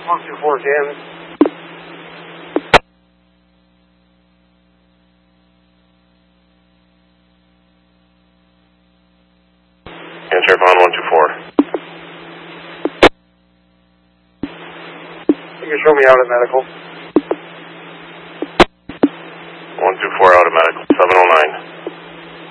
124 again. Answer on 124. You can show me out at medical. 124 out of medical.